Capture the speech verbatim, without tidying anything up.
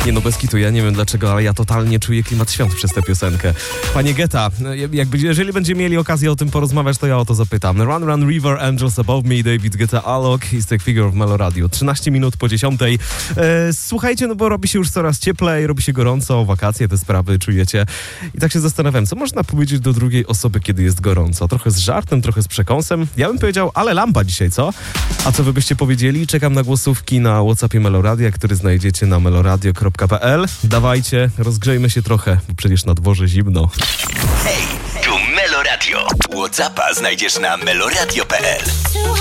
Nie no, bez kitu, ja nie wiem dlaczego, ale ja totalnie czuję klimat świąt przez tę piosenkę. Panie Geta, jakby, jeżeli będziemy mieli okazję o tym porozmawiać, to ja o to zapytam. Run Run River, Angels Above Me, David Guetta, Alok, He's the Figure of Melo Radio. trzynaście minut po dziesiątej. E, słuchajcie, no bo robi się już coraz cieplej, robi się gorąco, wakacje, te sprawy czujecie. I tak się zastanawiam, co można powiedzieć do drugiej osoby, kiedy jest gorąco? Trochę z żartem, trochę z przekąsem. Ja bym powiedział, ale lampa dzisiaj, co? A co wy byście powiedzieli? Czekam na głosówki na WhatsAppie Meloradia, który znajdziecie na meloradio kropka p l. Dawajcie, rozgrzejmy się trochę, bo przecież na dworze zimno. Hej, tu Meloradio. WhatsAppa znajdziesz na meloradio kropka p l.